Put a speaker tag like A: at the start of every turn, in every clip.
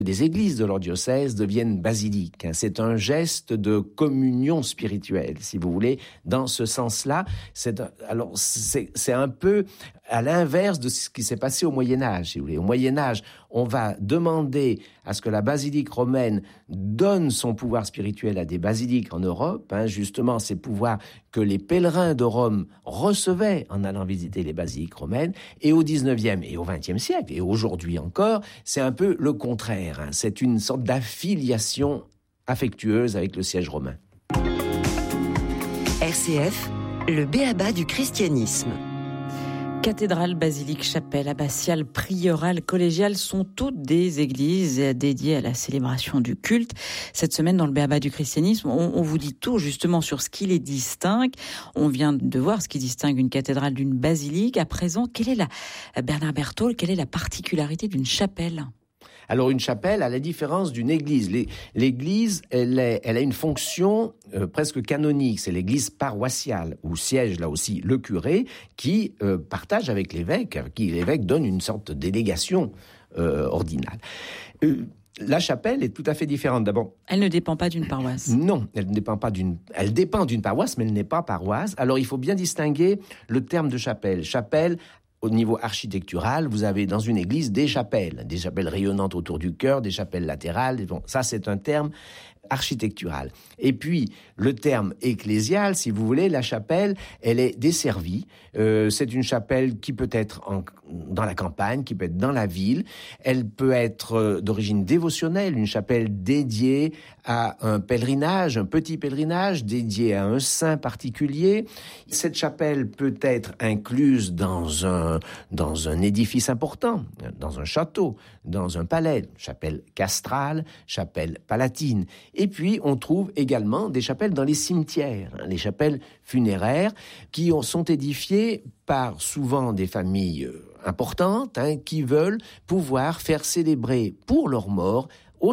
A: des églises de leur diocèse deviennent basiliques. C'est un geste de communion spirituelle, si vous voulez. Dans ce sens-là, c'est un peu à l'inverse de ce qui s'est passé au Moyen-Âge, si vous voulez. Au Moyen-Âge, on va demander à ce que la basilique romaine donne son pouvoir spirituel à des basiliques en Europe, justement ces pouvoirs que les pèlerins de Rome recevaient en allant visiter les basiliques romaines. Et au 19e et au 20e siècle, et aujourd'hui encore, c'est un peu le contraire. C'est une sorte d'affiliation affectueuse avec le siège romain.
B: RCF, le b.a.-ba du christianisme.
C: Cathédrale, basilique, chapelle, abbatiale, prieurale, collégiale sont toutes des églises dédiées à la célébration du culte. Cette semaine, dans le b.a.-ba du christianisme, on vous dit tout justement sur ce qui les distingue. On vient de voir ce qui distingue une cathédrale d'une basilique. À présent, Bernard Berthold, quelle est la particularité d'une chapelle ?
A: Alors une chapelle, à la différence d'une église, l'église, elle a une fonction presque canonique. C'est l'église paroissiale, où siège là aussi le curé, qui partage avec l'évêque, à qui l'évêque donne une sorte de délégation ordinale. La chapelle est tout à fait différente. D'abord,
C: elle ne dépend pas d'une paroisse.
A: Non, elle dépend d'une paroisse, mais elle n'est pas paroisse. Alors il faut bien distinguer le terme de chapelle. Chapelle, au niveau architectural, vous avez dans une église des chapelles rayonnantes autour du chœur, des chapelles latérales. Bon, ça, c'est un terme architectural. Et puis, le terme ecclésial, si vous voulez, la chapelle, elle est desservie. C'est une chapelle qui peut être dans la campagne, qui peut être dans la ville. Elle peut être d'origine dévotionnelle, une chapelle dédiée à un pèlerinage, un petit pèlerinage, dédié à un saint particulier. Cette chapelle peut être incluse dans un édifice important, dans un château, dans un palais, chapelle castrale, chapelle palatine. Et puis, on trouve également des chapelles dans les cimetières, les chapelles funéraires qui sont édifiées par souvent des familles importantes qui veulent pouvoir faire célébrer pour leurs morts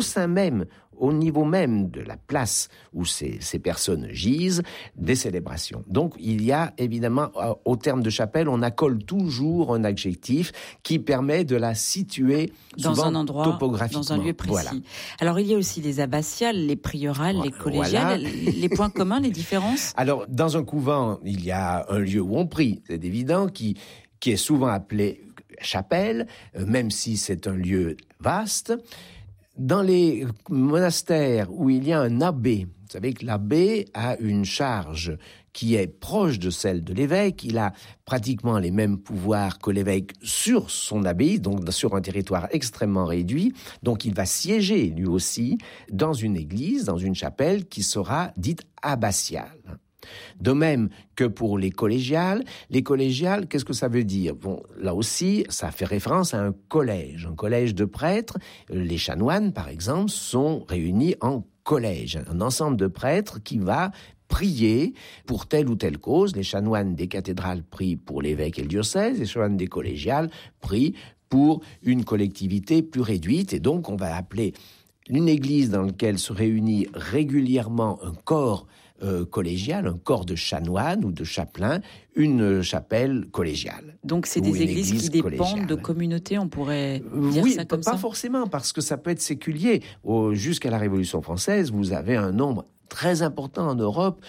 A: au niveau même de la place où ces personnes gisent, des célébrations. Donc, il y a évidemment, au terme de chapelle, on accole toujours un adjectif qui permet de la situer
C: dans un endroit,
A: topographiquement.
C: dans un lieu précis.
A: Voilà.
C: Alors, il y a aussi les abbatiales, les prieurales, les collégiales. Voilà. Les points communs, les différences ?
A: Alors, dans un couvent, il y a un lieu où on prie, c'est évident, qui est souvent appelé chapelle, même si c'est un lieu vaste. Dans les monastères où il y a un abbé, vous savez que l'abbé a une charge qui est proche de celle de l'évêque. Il a pratiquement les mêmes pouvoirs que l'évêque sur son abbaye, donc sur un territoire extrêmement réduit. Donc il va siéger lui aussi dans une église, dans une chapelle qui sera dite abbatiale. De même que pour les collégiales, qu'est-ce que ça veut dire ? Bon, là aussi, ça fait référence à un collège de prêtres. Les chanoines, par exemple, sont réunis en collège, un ensemble de prêtres qui va prier pour telle ou telle cause. Les chanoines des cathédrales prient pour l'évêque et le diocèse, les chanoines des collégiales prient pour une collectivité plus réduite. Et donc, on va appeler une église dans laquelle se réunit régulièrement un corps collégial, un corps de chanoine ou de chapelain, une chapelle collégiale.
C: Donc c'est des églises qui dépendent de communautés, on pourrait dire ça comme ça ?
A: Oui, pas forcément, parce que ça peut être séculier. Jusqu'à la Révolution française, vous avez un nombre très important en Europe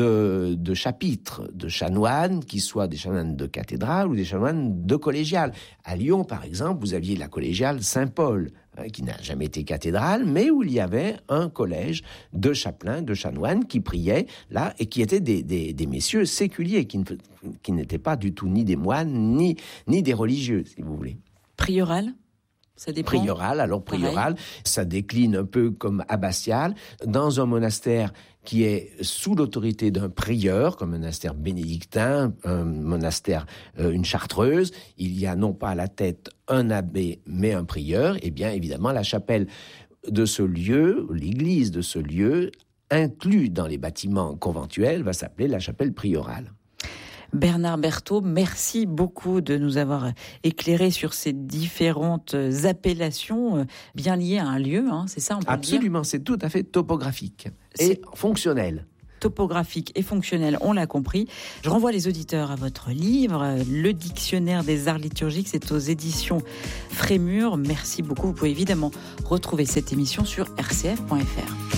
A: de chapitres, de chanoines, qui soient des chanoines de cathédrale ou des chanoines de collégiale. À Lyon, par exemple, vous aviez la collégiale Saint-Paul, qui n'a jamais été cathédrale, mais où il y avait un collège de chapelains, de chanoines qui priaient là et qui étaient des messieurs séculiers, qui n'étaient pas du tout ni des moines, ni des religieux, si vous voulez.
C: Prieurale ? Ça dépend.
A: Prieurale, ça décline un peu comme abbatiale. Dans un monastère qui est sous l'autorité d'un prieur, comme un monastère bénédictin, un monastère, une chartreuse, il y a non pas à la tête un abbé, mais un prieur. Eh bien, évidemment, la chapelle de ce lieu, l'église de ce lieu, inclus dans les bâtiments conventuels, va s'appeler la chapelle priorale.
C: Bernard Berthold, merci beaucoup de nous avoir éclairé sur ces différentes appellations bien liées à un lieu, c'est ça, on peut
A: Absolument,
C: dire ?
A: c'est tout à fait topographique et fonctionnel.
C: topographique et fonctionnelle, on l'a compris. Je renvoie les auditeurs à votre livre, Le Dictionnaire des arts liturgiques, c'est aux éditions Frémur. Merci beaucoup. Vous pouvez évidemment retrouver cette émission sur rcf.fr.